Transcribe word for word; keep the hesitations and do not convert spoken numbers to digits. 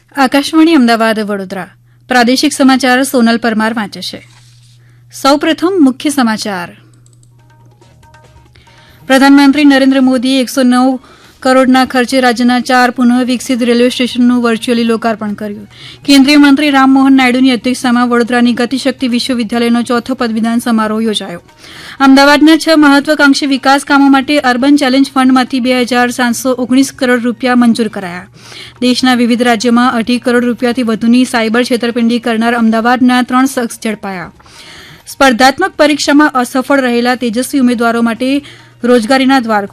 આકાશવાણી અમદાવાદ વડોદરા પ્રાદેશિક સમાચાર સોનલ પરમાર વાંચે છે. સૌપ્રથમ મુખ્ય સમાચાર. પ્રધાનમંત્રી નરેન્દ્ર મોદીએ એકસો નવ કરોડના ખર્ચે રાજ્યના ચાર પુનઃ વિકસિત રેલવે સ્ટેશનનું વર્ચ્યુઅલી લોકાર્પણ કર્યું. કેન્દ્રીય મંત્રી રામમોહન નાયડુની અધ્યક્ષતામાં વડોદરાની ગતિશક્તિ વિશ્વવિદ્યાલયનો ચોથો પદવીદાન સમારોહ યોજાયો. અમદાવાદના છ મહત્વાકાંક્ષી વિકાસ કામો માટે અર્બન ચેલેન્જ ફંડમાંથી બે હજાર સાતસો ઓગણીસ કરોડ રૂપિયા મંજૂર કરાયા. દેશના વિવિધ રાજ્યોમાં અઢી કરોડ રૂપિયાથી વધુની સાયબર છેતરપિંડી કરનાર અમદાવાદના ત્રણ શખ્સ ઝડપાયા. સ્પર્ધાત્મક પરીક્ષામાં અસફળ રહેલા તેજસ્વી ઉમેદવારો માટે રોજગારીના દ્વાર